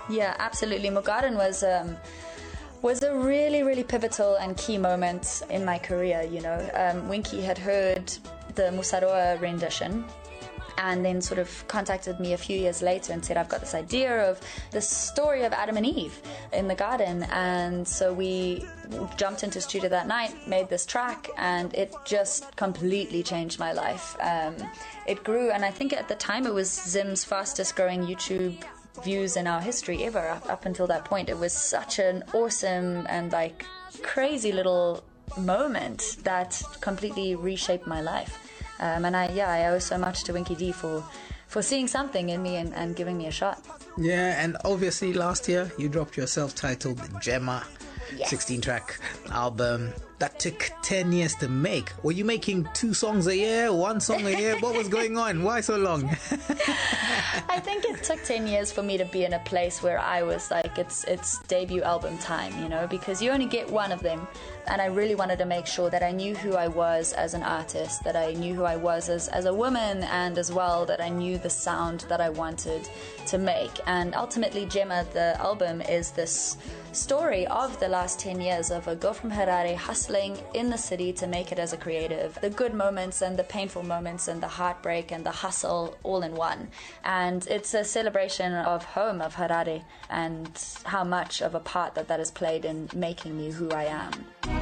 Yeah, absolutely. Mugadan was a really, really pivotal and key moment in my career. Winky had heard the Musaroa rendition and then sort of contacted me a few years later and said, I've got this idea of the story of Adam and Eve in the garden. And so we jumped into studio that night, made this track, and it just completely changed my life. It grew, and I think at the time it was Zim's fastest growing YouTube views in our history ever. Up until that point, it was such an awesome and like crazy little moment that completely reshaped my life. And I owe so much to Winky D for seeing something in me and giving me a shot. Yeah, and obviously last year you dropped your self-titled Gemma 16-track album that took 10 years to make. Were you making 2 songs a year, 1 song a year? What was going on? Why so long? I think it took 10 years for me to be in a place where I was like, it's debut album time, because you only get one of them. And I really wanted to make sure that I knew who I was as an artist, that I knew who I was as a woman, and as well that I knew the sound that I wanted to make. And ultimately, Gemma, the album, is this story of the last 10 years of a girl from Harare hustling in the city to make it as a creative. The good moments and the painful moments and the heartbreak and the hustle all in one. And it's a celebration of home, of Harare, and how much of a part that has played in making me who I am.